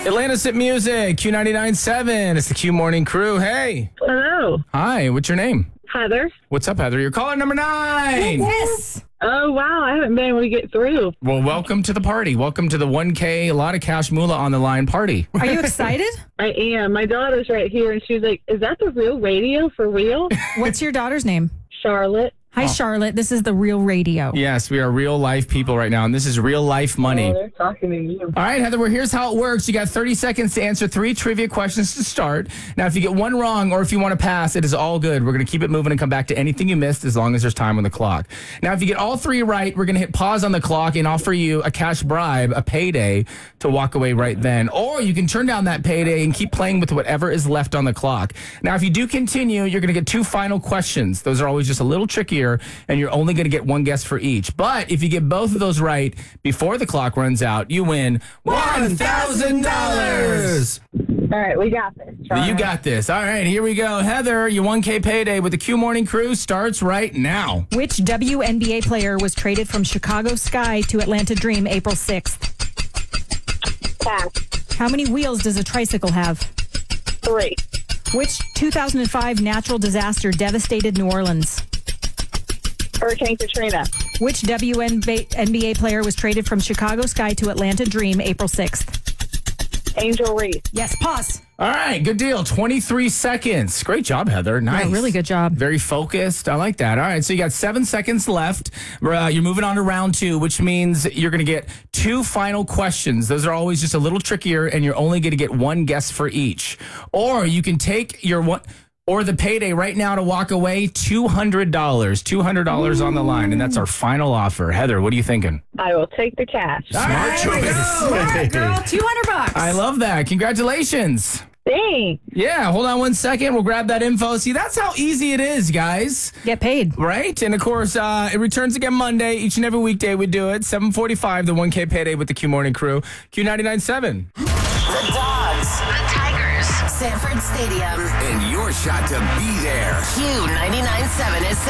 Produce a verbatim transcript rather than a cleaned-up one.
Atlanta's Hit Music, Q ninety-nine point seven. It's the Q Morning Crew. Hey. Hello. Hi, what's your name? Heather. What's up, Heather? You're caller number nine. Yes. Oh, wow. I haven't been able to get through. Well, welcome to the party. Welcome to the one K, a lot of cash moolah on the line party. Are you excited? I am. My daughter's right here, and she's like, is that the real radio for real? What's your daughter's name? Charlotte. Hi, Charlotte. This is the Real Radio. Yes, we are real life people right now, and this is real life money. Oh, they're talking to you. All right, Heather, well, here's how it works. You got thirty seconds to answer three trivia questions to start. Now, if you get one wrong or if you want to pass, it is all good. We're going to keep it moving and come back to anything you missed as long as there's time on the clock. Now, if you get all three right, we're going to hit pause on the clock and offer you a cash bribe, a payday, to walk away right then. Or you can turn down that payday and keep playing with whatever is left on the clock. Now, if you do continue, you're going to get two final questions. Those are always just a little trickier, and you're only going to get one guess for each. But if you get both of those right before the clock runs out, you win one thousand dollars. All right, we got this. You got this. All right, here we go. Heather, your one K payday with the Q Morning Crew starts right now. Which W N B A player was traded from Chicago Sky to Atlanta Dream April sixth? Pass. How many wheels does a tricycle have? Three. Which two thousand five natural disaster devastated New Orleans? Hurricane Katrina. Which W N B A player was traded from Chicago Sky to Atlanta Dream April sixth? Angel Reese. Yes, pause. All right, good deal. twenty-three seconds. Great job, Heather. Nice. Yeah, really good job. Very focused. I like that. All right, so you got seven seconds left. Uh, you're moving on to round two, which means you're going to get two final questions. Those are always just a little trickier, and you're only going to get one guess for each. Or you can take your one... or the payday right now to walk away, two hundred dollars. two hundred dollars on the line, and that's our final offer. Heather, what are you thinking? I will take the cash. Smart choice. Smart girl, two hundred bucks. I love that. Congratulations. Thanks. Yeah, hold on one second. We'll grab that info. See, that's how easy it is, guys. Get paid. Right? And, of course, uh, it returns again Monday. Each and every weekday we do it. seven forty-five, the one K payday with the Q Morning Crew. Q ninety-nine point seven. The Dogs, the Tigers, Sanford Stadium, and your shot to be there. Q ninety-nine point seven is